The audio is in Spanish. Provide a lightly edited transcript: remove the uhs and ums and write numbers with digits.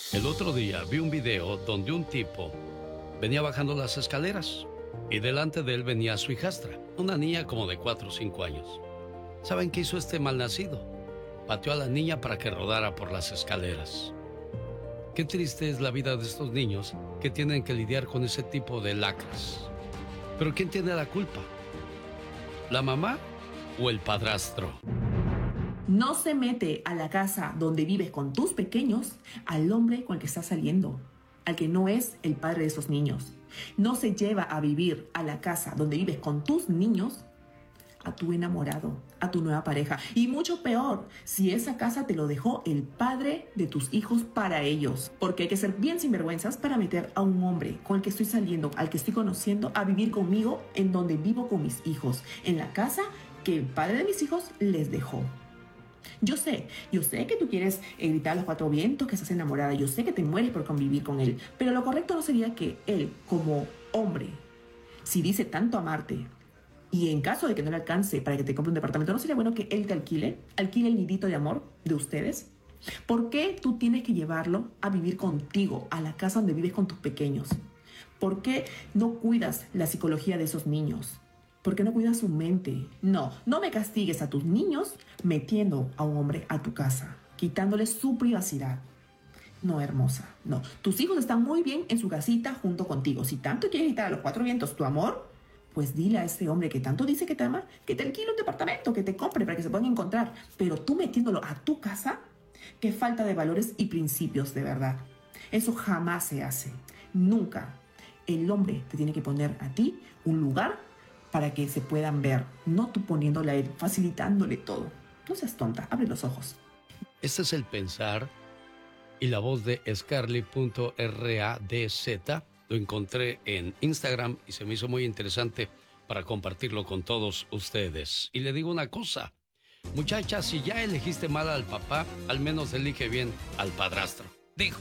El otro día vi un video donde un tipo venía bajando las escaleras y delante de él venía su hijastra, una niña como de 4 o 5 años. ¿Saben qué hizo este malnacido? Pateó a la niña para que rodara por las escaleras. Qué triste es la vida de estos niños que tienen que lidiar con ese tipo de lacras. Pero ¿quién tiene la culpa? ¿La mamá o el padrastro? No se mete a la casa donde vives con tus pequeños al hombre con el que estás saliendo, al que no es el padre de esos niños. No se lleva a vivir a la casa donde vives con tus niños a tu enamorado, a tu nueva pareja. Y mucho peor, si esa casa te lo dejó el padre de tus hijos para ellos. Porque hay que ser bien sinvergüenzas para meter a un hombre con el que estoy saliendo, al que estoy conociendo, a vivir conmigo en donde vivo con mis hijos, en la casa que el padre de mis hijos les dejó. Yo sé que tú quieres gritar a los 4 vientos que estás enamorada, yo sé que te mueres por convivir con él, pero lo correcto no sería que él, como hombre, si dice tanto amarte, y en caso de que no le alcance para que te compre un departamento, ¿no sería bueno que él te alquile el nidito de amor de ustedes? ¿Por qué tú tienes que llevarlo a vivir contigo, a la casa donde vives con tus pequeños? ¿Por qué no cuidas la psicología de esos niños? ¿Por qué no cuidas su mente? No me castigues a tus niños metiendo a un hombre a tu casa, quitándole su privacidad. No, hermosa, no. Tus hijos están muy bien en su casita junto contigo. Si tanto quieres gritar a los 4 vientos tu amor, pues dile a ese hombre que tanto dice que te ama, que te alquile un departamento, que te compre para que se puedan encontrar. Pero tú metiéndolo a tu casa, qué falta de valores y principios de verdad. Eso jamás se hace. Nunca. El hombre te tiene que poner a ti un lugar para que se puedan ver, no tú poniéndole a él, facilitándole todo. No seas tonta, abre los ojos. Este es el pensar y la voz de Scarly.radz. Lo encontré en Instagram y se me hizo muy interesante para compartirlo con todos ustedes. Y le digo una cosa, muchacha, si ya elegiste mal al papá, al menos elige bien al padrastro.